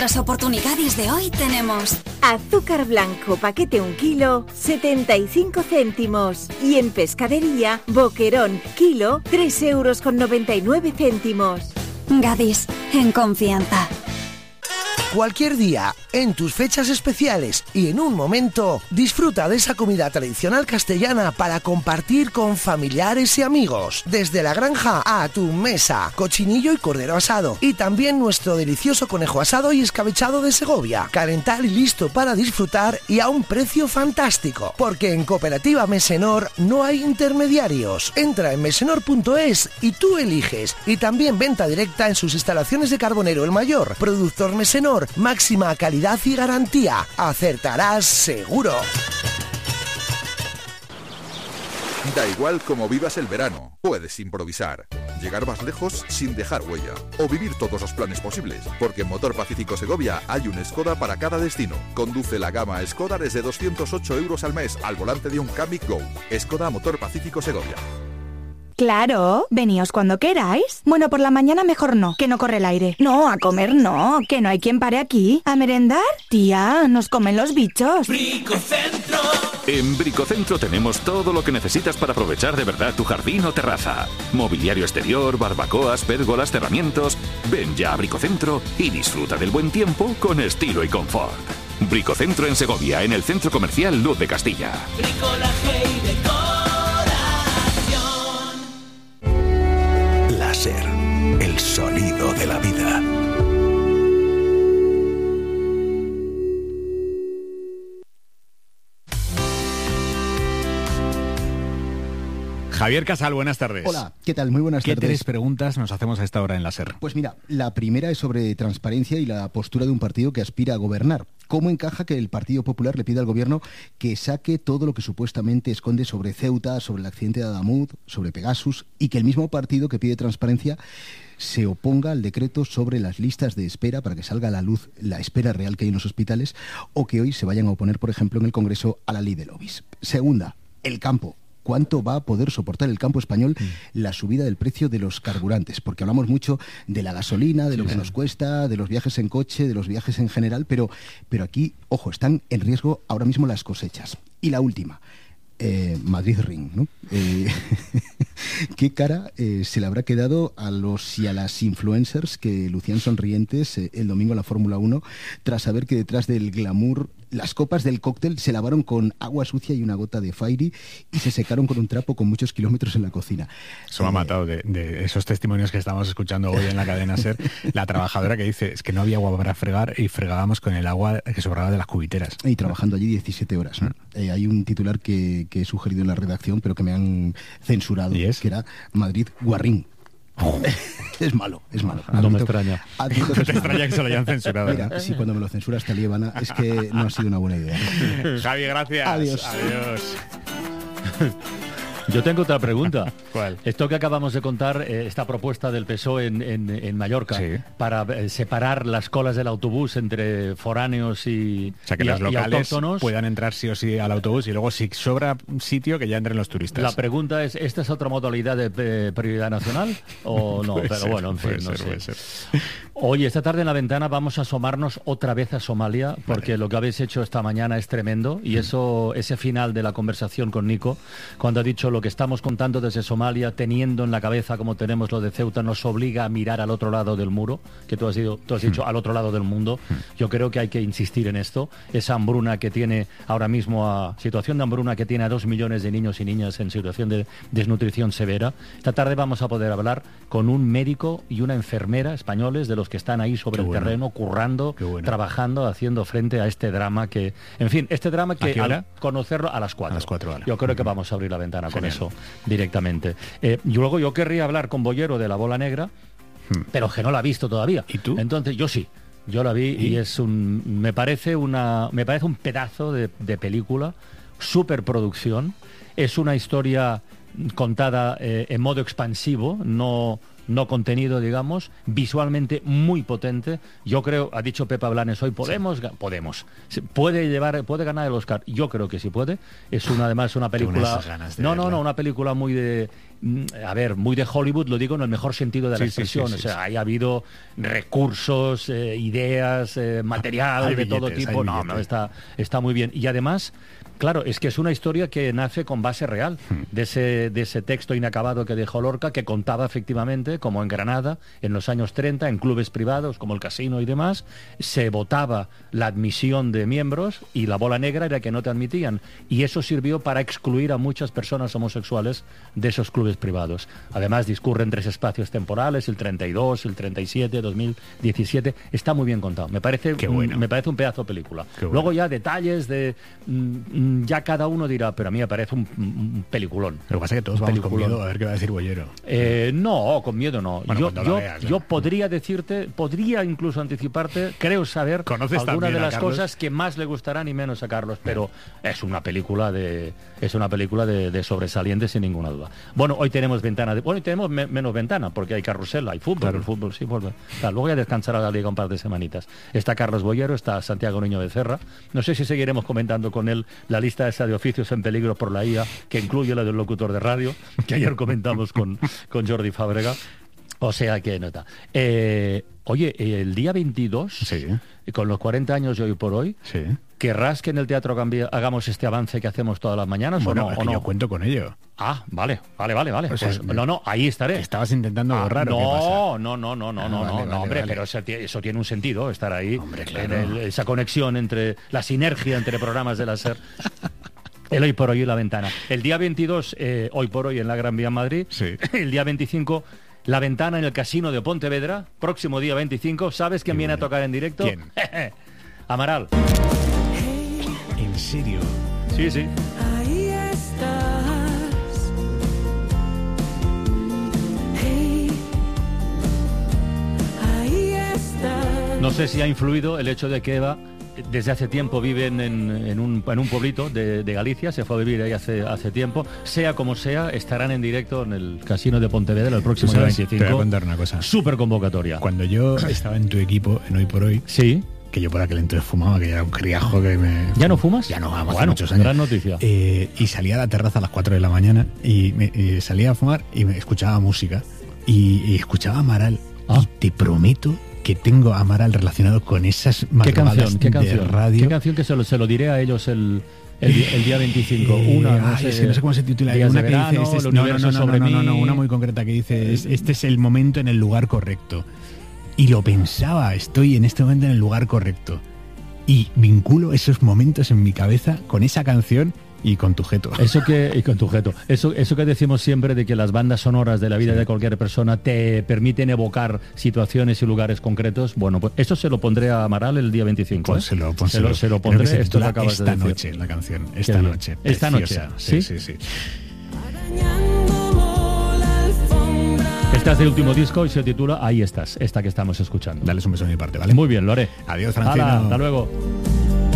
nuestras oportunidades de hoy tenemos azúcar blanco, paquete 1 kilo, 75 céntimos. Y en pescadería, boquerón, kilo, 3,99 €. Gadis, en confianza. Cualquier día, en tus fechas especiales y en un momento, disfruta de esa comida tradicional castellana para compartir con familiares y amigos. Desde la granja a tu mesa, cochinillo y cordero asado. Y también nuestro delicioso conejo asado y escabechado de Segovia. Calentar y listo para disfrutar y a un precio fantástico. Porque en Cooperativa Mesenor no hay intermediarios. Entra en mesenor.es y tú eliges. Y también venta directa en sus instalaciones de Carbonero el Mayor. Productor Mesenor. Máxima calidad y garantía. Acertarás seguro. Da igual cómo vivas el verano, puedes improvisar, llegar más lejos sin dejar huella o vivir todos los planes posibles, porque en Motor Pacífico Segovia hay un Skoda para cada destino. Conduce la gama Skoda desde 208 € al mes al volante de un Kamiq Go. Skoda Motor Pacífico Segovia. Claro, veníos cuando queráis. Bueno, por la mañana mejor no, que no corre el aire. No, a comer no, que no hay quien pare aquí. ¿A merendar? Tía, nos comen los bichos. Bricocentro. En Bricocentro tenemos todo lo que necesitas para aprovechar de verdad tu jardín o terraza. Mobiliario exterior, barbacoas, pérgolas, cerramientos. Ven ya a Bricocentro y disfruta del buen tiempo con estilo y confort. Bricocentro en Segovia, en el Centro Comercial Luz de Castilla. Bricolaje y decoración. Láser, el sonido de la vida. Javier Casal, buenas tardes. Hola, ¿qué tal? Muy buenas tardes. ¿Qué 3 preguntas nos hacemos a esta hora en Láser? Pues mira, la primera es sobre transparencia y la postura de un partido que aspira a gobernar. ¿Cómo encaja que el Partido Popular le pida al gobierno que saque todo lo que supuestamente esconde sobre Ceuta, sobre el accidente de Adamud, sobre Pegasus, y que el mismo partido que pide transparencia se oponga al decreto sobre las listas de espera para que salga a la luz la espera real que hay en los hospitales, o que hoy se vayan a oponer, por ejemplo, en el Congreso a la ley de lobbies? Segunda, el campo. ¿Cuánto va a poder soportar el campo español la subida del precio de los carburantes? Porque hablamos mucho de la gasolina, de lo que nos cuesta, de los viajes en coche, de los viajes en general, pero aquí, ojo, están en riesgo ahora mismo las cosechas. Y la última, Madrid Ring, ¿no? ¿Qué cara se le habrá quedado a los y a las influencers que lucían sonrientes el domingo en la Fórmula 1 tras saber que detrás del glamour las copas del cóctel se lavaron con agua sucia y una gota de Fairy y se secaron con un trapo con muchos kilómetros en la cocina? Eso me ha matado de esos testimonios que estamos escuchando hoy en la cadena SER. La trabajadora que dice, es que no había agua para fregar y fregábamos con el agua que sobraba de las cubiteras. Y trabajando allí 17 horas. ¿No? Hay un titular que he sugerido en la redacción, pero que me han censurado, que era Madrid Guarrín. Es malo. No me extraña. No te extraña que se lo hayan censurado. Mira, ¿no? Sí, cuando me lo censura Talibana es que no ha sido una buena idea. Javi, gracias. Adiós. Yo tengo otra pregunta. ¿Cuál? Esto que acabamos de contar, esta propuesta del PSOE en Mallorca, sí, para separar las colas del autobús entre foráneos y o sea, que y, los locales autóctonos puedan entrar sí o sí al autobús y luego si sobra sitio que ya entren los turistas. La pregunta es, ¿esta es otra modalidad de prioridad nacional o no? Pero ser, bueno, en fin, no sé. Puede ser. Oye, esta tarde en la ventana vamos a asomarnos otra vez a Somalia, porque lo que habéis hecho esta mañana es tremendo, y ese final de la conversación con Nico, cuando ha dicho lo que estamos contando desde Somalia, teniendo en la cabeza como tenemos lo de Ceuta, nos obliga a mirar al otro lado del muro, que tú has dicho al otro lado del mundo. Yo creo que hay que insistir en esto. Esa hambruna que tiene ahora mismo, situación de hambruna que tiene a 2 millones de niños y niñas en situación de desnutrición severa. Esta tarde vamos a poder hablar con un médico y una enfermera españoles, de los que están ahí sobre el terreno, currando, trabajando, haciendo frente a este drama que, en fin, este drama que al conocerlo a las 4. A las 4 horas. Yo creo que vamos a abrir la ventana con eso directamente. Luego yo querría hablar con Bollero de La Bola Negra, pero que no la ha visto todavía. ¿Y tú? Entonces yo sí. Yo la vi y me parece un pedazo de película, superproducción. Es una historia contada en modo expansivo, no contenido, digamos, visualmente muy potente. Yo creo, ha dicho Pepa Blanes hoy, podemos, puede ganar el Oscar. Yo creo que sí puede. Es además una película, una película muy a ver, muy de Hollywood, lo digo en el mejor sentido de la expresión. O sea, ha habido recursos, ideas, material hay de todo billetes, tipo. No, está muy bien. Y además, claro, es que es una historia que nace con base real, de ese texto inacabado que dejó Lorca, que contaba efectivamente como en Granada, en los años 30, en clubes privados como el Casino y demás, se votaba la admisión de miembros y la bola negra era que no te admitían. Y eso sirvió para excluir a muchas personas homosexuales de esos clubes privados. Además, discurren 3 espacios temporales, el 32, el 37, 2017. Está muy bien contado. Me parece un pedazo de película. Luego ya detalles de... ya cada uno dirá, pero a mí me parece un peliculón. Lo que pasa es que todos vamos con miedo a ver qué va a decir Bollero. No, con miedo no. Bueno, yo podría decirte, podría incluso anticiparte, creo saber alguna de las cosas que más le gustarán y menos a Carlos, pero es una película de sobresaliente sin ninguna duda. Bueno, hoy tenemos hoy tenemos menos ventana, porque hay carrusel, hay fútbol, claro. El fútbol sí vuelve. Luego voy a descansar a la liga un par de semanitas. Está Carlos Bollero, está Santiago Niño Becerra. No sé si seguiremos comentando con él la lista esa de oficios en peligro por la IA, que incluye la del locutor de radio, que ayer comentamos con Jordi Fábrega. O sea que nota. Oye, el día 22, sí, con los 40 años de Hoy por Hoy, sí, ¿querrás que en el Teatro Gambia hagamos este avance que hacemos todas las mañanas? Bueno, ¿o no? Yo cuento con ello. Ah, vale. O sea, pues, no, ahí estaré. Estabas intentando borrar. No, vale, hombre, pero eso tiene un sentido, estar ahí, hombre, claro. Esa conexión la sinergia entre programas de la SER. El Hoy por Hoy y La Ventana. El día 22, Hoy por Hoy en la Gran Vía en Madrid. Sí. El día 25, La Ventana en el Casino de Pontevedra. Próximo día 25. ¿Sabes quién viene a tocar en directo? ¿Quién? Amaral. ¿En serio? Sí, sí. Ahí estás. Hey. Ahí estás. No sé si ha influido el hecho de que Eva desde hace tiempo vive en un pueblito de Galicia, se fue a vivir ahí hace tiempo. Sea como sea, estarán en directo en el Casino de Pontevedra el próximo día 25. Te voy a contar una cosa. Súper convocatoria. Cuando yo estaba en tu equipo, en Hoy por Hoy, sí, que yo por aquel entonces fumaba, que ya era un criajo que me... ¿Ya no fumas? Ya no, hace muchos años. Gran noticia. Y salía a la terraza a las 4 de la mañana y salía a fumar y me escuchaba música y escuchaba Amaral. Y te prometo que tengo a Amaral relacionado con esas madrugadas de radio. ¿Qué canción que se lo diré a ellos el día 25? No sé cómo se titula. Una que verano, dice, una muy concreta que dice, este es el momento en el lugar correcto. Y lo pensaba, estoy en este momento en el lugar correcto. Y vinculo esos momentos en mi cabeza con esa canción y con tu jeto. Eso que decimos siempre de que las bandas sonoras de la vida de cualquier persona te permiten evocar situaciones y lugares concretos. Bueno, pues eso se lo pondré a Amaral el día 25. Pues se lo pondré. Esto que acabas de decir. Esta noche, la canción. Esta noche. Sí. Esta es del último disco y se titula Ahí estás, esta que estamos escuchando. Dales un beso de mi parte, ¿vale? Muy bien, lo haré. Adiós, Francino. Hasta luego.